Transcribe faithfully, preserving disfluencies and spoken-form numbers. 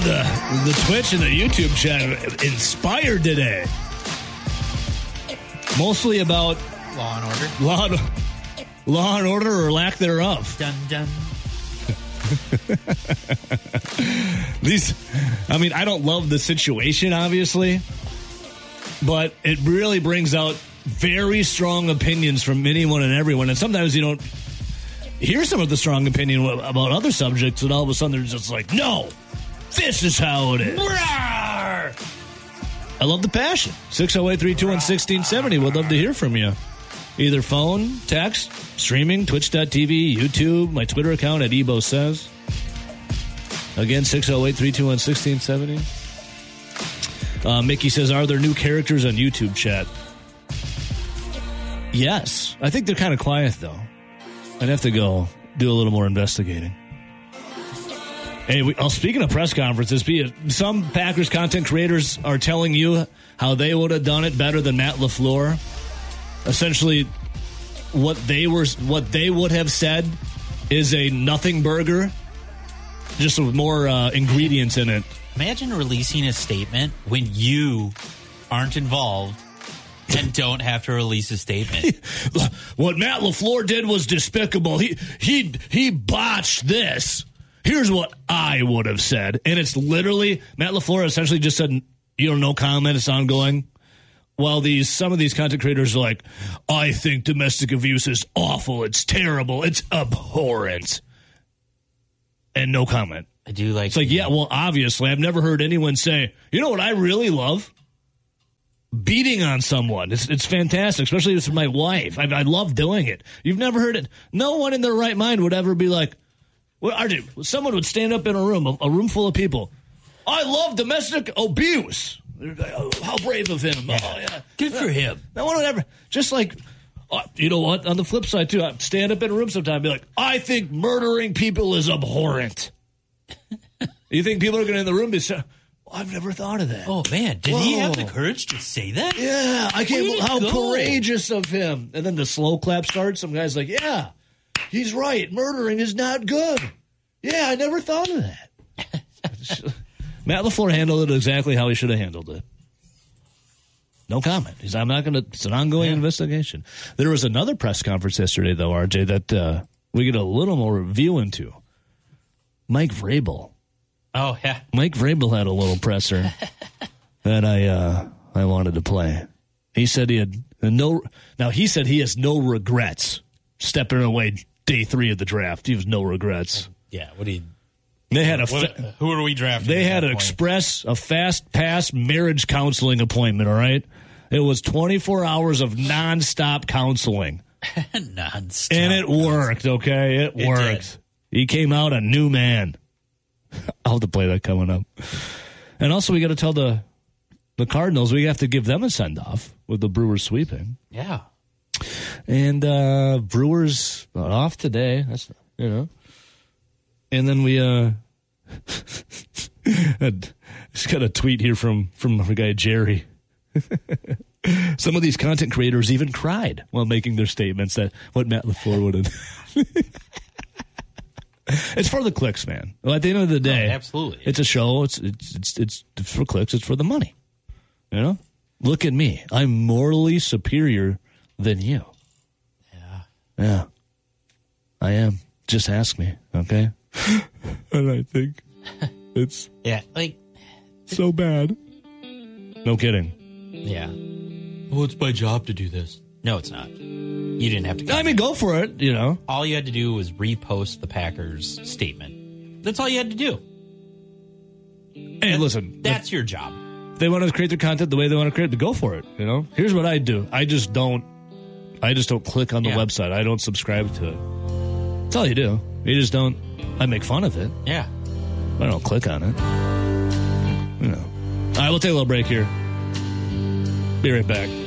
the the Twitch and the YouTube chat inspired today. Mostly about Law and Order. Law and, law and Order or lack thereof. Dun dun. These, I mean, I don't love the situation, obviously, but it really brings out very strong opinions from anyone and everyone. And sometimes you don't hear some of the strong opinion about other subjects, and all of a sudden they're just like, no, this is how it is. Rawr! I love the passion. six oh eight, three two one, one six seven oh. Would love to hear from you. Either phone, text, streaming, twitch dot t v, YouTube, my Twitter account at Ebo Says. Again, six oh eight, three two one, one six seven oh. Uh, Mickey says, are there new characters on YouTube chat? Yes. I think they're kind of quiet, though. I'd have to go do a little more investigating. Hey, we, oh, speaking of press conferences, some Packers content creators are telling you how they would have done it better than Matt LaFleur. Essentially, what they were, what they would have said is a nothing burger, just with more uh, ingredients in it. Imagine releasing a statement when you aren't involved and don't have to release a statement. What Matt LaFleur did was despicable. He he he botched this. Here's what I would have said. And it's literally, Matt LaFleur essentially just said, you know, no comment, it's ongoing. While these, some of these content creators are like, I think domestic abuse is awful, it's terrible, it's abhorrent. And no comment. I do like It's like, yeah, well, obviously, I've never heard anyone say, you know what I really love? Beating on someone. It's it's fantastic, especially with my wife. I, I love doing it. You've never heard it. No one in their right mind would ever be like, well, R J, someone would stand up in a room, a, a room full of people. I love domestic abuse. Oh, how brave of him. Yeah. Oh, yeah. Good for him. No one would ever, just like, uh, you know what, on the flip side, too, I'd stand up in a room sometime and be like, I think murdering people is abhorrent. You think people are going to in the room be so, I've never thought of that. Oh, man, did Whoa. he have the courage to say that? Yeah, I can't believe how go? courageous of him. And then the slow clap starts. Some guy's like, yeah, he's right. Murdering is not good. Yeah, I never thought of that. Matt LaFleur handled it exactly how he should have handled it. No comment. He's, I'm not going to, it's an ongoing yeah. investigation. There was another press conference yesterday, though, R J, that uh, we get a little more review into. Mike Vrabel. Oh, yeah. Mike Vrabel had a little presser that I uh, I wanted to play. He said he had no, now he said he has no regrets stepping away day three of the draft. He has no regrets. Yeah, what do you... They had a what, fa- who are we drafting? They had to express a fast pass marriage counseling appointment, all right? It was twenty-four hours of nonstop counseling. Nonstop. And it worked, okay? It, it worked. Did. He came out a new man. I'll have to play that coming up. And also we got to tell the the Cardinals we have to give them a send-off with the Brewers sweeping. Yeah. And uh, Brewers off today. That's, you know. And then we uh just got a tweet here from from our guy Jerry. Some of these content creators even cried while making their statements that what Matt LaFleur would have. It's for the clicks, man. Well, at the end of the day, oh, absolutely, it's a show. It's, it's it's it's for clicks. It's for the money. You know, look at me. I'm morally superior than you. Yeah, yeah, I am. Just ask me, okay? And I think it's yeah, like so bad. No kidding. Yeah. Well, it's my job to do this. No, it's not. You didn't have to. I mean, go for it, you know. All you had to do was repost the Packers statement. That's all you had to do. Hey, and listen. That's your job. If they want to create their content the way they want to create it, go for it, you know. Here's what I do. I just don't I just don't click on the yeah. website. I don't subscribe to it. That's all you do. You just don't I make fun of it. Yeah. But I don't click on it. You know. All right, we'll take a little break here. Be right back.